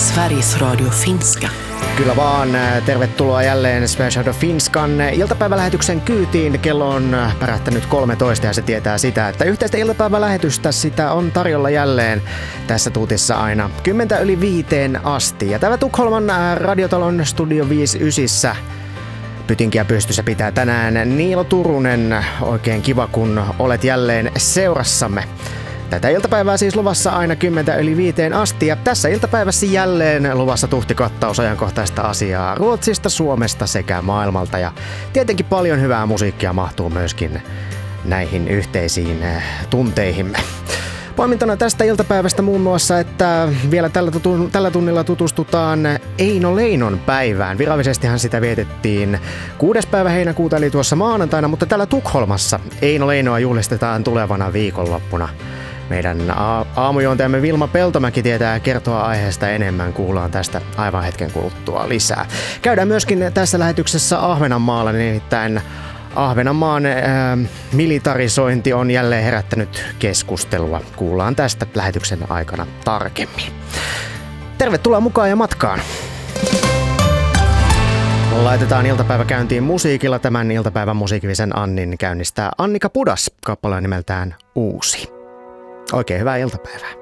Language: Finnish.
Sveriges Radio Finska. Kyllä vaan, tervetuloa jälleen Sveriges Radio Finskan iltapäivälähetyksen kyytiin. Kello on pärähtänyt 13 ja se tietää sitä, että yhteistä iltapäivälähetystä sitä on tarjolla jälleen tässä tuutissa aina 10:05 asti. Ja täällä Tukholman radiotalon Studio 59 pytinkiä pystyssä pitää tänään Niilo Turunen. Oikein kiva, kun olet jälleen seurassamme. Tätä iltapäivää siis luvassa aina 10:05 asti ja tässä iltapäivässä jälleen luvassa tuhtikattaus ajankohtaista asiaa Ruotsista, Suomesta sekä maailmalta ja tietenkin paljon hyvää musiikkia mahtuu myöskin näihin yhteisiin tunteihimme. Poimintona tästä iltapäivästä muun muassa, että vielä tällä tunnilla tutustutaan Eino Leinon päivään. Virallisestihan sitä vietettiin 6. päivä heinäkuuta eli tuossa maanantaina, mutta täällä Tukholmassa Eino Leinoa juhlistetaan tulevana viikonloppuna. Meidän aamujuontajamme Vilma Peltomäki tietää kertoa aiheesta enemmän. Kuullaan tästä aivan hetken kuluttua lisää. Käydään myöskin tässä lähetyksessä Ahvenanmaalla, nimittäin Ahvenanmaan militarisointi on jälleen herättänyt keskustelua. Kuullaan tästä lähetyksen aikana tarkemmin. Tervetuloa mukaan ja matkaan. Laitetaan iltapäivä käyntiin musiikilla. Tämän iltapäivän musiikillisen Annin käynnistää Annika Pudas kappaleen nimeltään Uusi. Oikein hyvää iltapäivää.